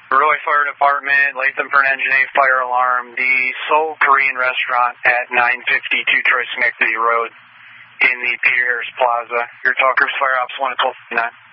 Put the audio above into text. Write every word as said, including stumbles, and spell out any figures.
Roy Fire Department, Latham for an Engine eight Fire Alarm, the Seoul Korean Restaurant at nine fifty-two Troy Schenectady Road in the Pierre's Plaza. Your Talkers Fire Ops one at twelve fifty-nine.